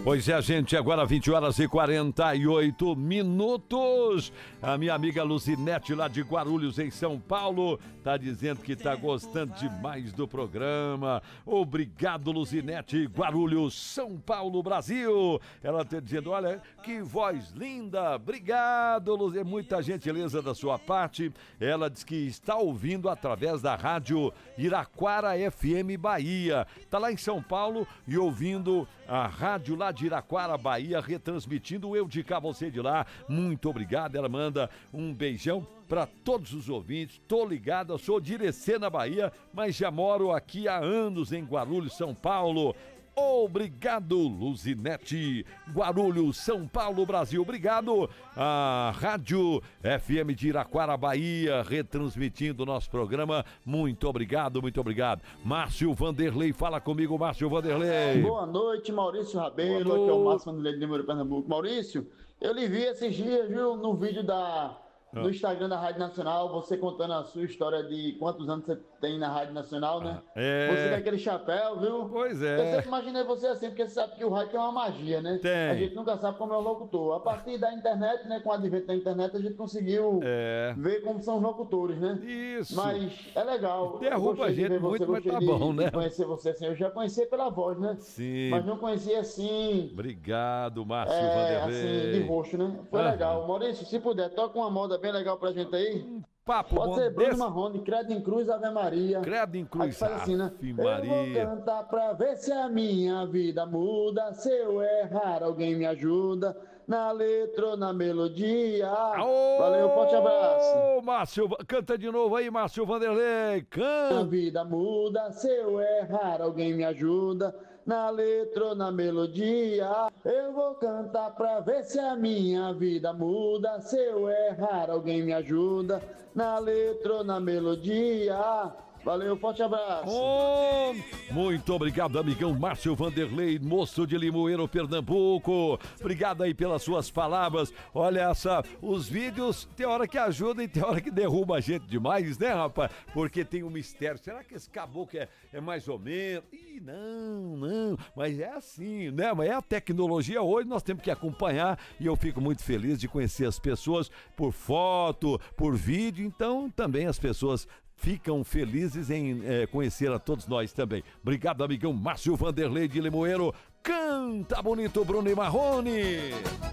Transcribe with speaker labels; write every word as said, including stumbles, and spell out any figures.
Speaker 1: Pois é, gente, agora vinte horas e quarenta e oito minutos. A minha amiga Luzinete, lá de Guarulhos, em São Paulo, tá dizendo que tá gostando demais do programa. Obrigado, Luzinete, Guarulhos, São Paulo, Brasil. Ela tá dizendo, olha, que voz linda. Obrigado, Luz. É muita gentileza da sua parte. Ela diz que está ouvindo através da rádio Iraquara F M Bahia. Tá lá em São Paulo e ouvindo a rádio lá de Iraquara, Bahia, retransmitindo Eu de Cá, Você de Lá. Muito obrigado. Ela manda um beijão para todos os ouvintes. Tô ligado, eu sou de Irecê, na Bahia, mas já moro aqui há anos em Guarulhos, São Paulo. Obrigado, Luzinete, Guarulhos, São Paulo, Brasil. Obrigado a Rádio F M de Iraquara, Bahia, retransmitindo o nosso programa. Muito obrigado, muito obrigado. Márcio Vanderlei, fala comigo, Márcio Vanderlei.
Speaker 2: Boa noite, Maurício Rabelo, aqui é o Márcio Vanderlei de Limoeiro, Pernambuco. Maurício, eu lhe vi esses dias, viu, no vídeo da... no Instagram da Rádio Nacional, você contando a sua história de quantos anos você tem na Rádio Nacional, né?
Speaker 1: É.
Speaker 2: Você tem aquele chapéu, viu?
Speaker 1: Pois é.
Speaker 2: Eu sempre imaginei você assim, porque você sabe que o rádio tem uma magia, né?
Speaker 1: Tem.
Speaker 2: A gente nunca sabe como é o locutor. A partir da internet, né, com o advento da internet, a gente conseguiu
Speaker 1: É.
Speaker 2: ver como são os locutores, né?
Speaker 1: Isso.
Speaker 2: Mas é legal.
Speaker 1: Derruba a gente muito, mas tá
Speaker 2: de,
Speaker 1: bom, né?
Speaker 2: de conhecer você assim. Eu já conhecia pela voz, né?
Speaker 1: Sim.
Speaker 2: Mas não conhecia assim...
Speaker 1: Obrigado, Márcio
Speaker 2: É,
Speaker 1: Vanderlei.
Speaker 2: assim, de roxo, né? Foi
Speaker 1: Aham.
Speaker 2: legal. Maurício, se puder, toca uma moda bem legal pra gente aí.
Speaker 1: Papo
Speaker 2: Pode
Speaker 1: bom
Speaker 2: ser Bruno
Speaker 1: desse.
Speaker 2: Marrone, Credo em Cruz, Ave Maria.
Speaker 1: Credo em
Speaker 2: Aí
Speaker 1: Cruz,
Speaker 2: faz assim, né?
Speaker 1: Ave
Speaker 2: Eu vou
Speaker 1: Maria.
Speaker 2: cantar pra ver se a minha vida muda. Se eu errar, alguém me ajuda. Na letra ou na melodia.
Speaker 1: Aô!
Speaker 2: Valeu, forte abraço.
Speaker 1: Ô, Márcio, canta de novo aí, Márcio Vanderlei.
Speaker 2: A
Speaker 1: Canta.
Speaker 2: vida muda, se eu errar, alguém me ajuda. Na letra ou na melodia. Eu vou cantar pra ver se a minha vida muda. Se eu errar, alguém me ajuda. Na letra ou na melodia. Valeu, forte abraço.
Speaker 1: Oh, muito obrigado, amigão Márcio Vanderlei, moço de Limoeiro, Pernambuco. Obrigado aí pelas suas palavras. Olha essa, os vídeos tem hora que ajuda e tem hora que derruba a gente demais, né, rapaz? Porque tem um mistério. Será que esse caboclo é, é mais ou menos? Ih, não, não. Mas é assim, né? Mas é a tecnologia hoje, nós temos que acompanhar e eu fico muito feliz de conhecer as pessoas por foto, por vídeo. Então, também as pessoas ficam felizes em é, conhecer a todos nós também. Obrigado, amigão Márcio Vanderlei de Limoeiro. Canta bonito, Bruno e Marrone.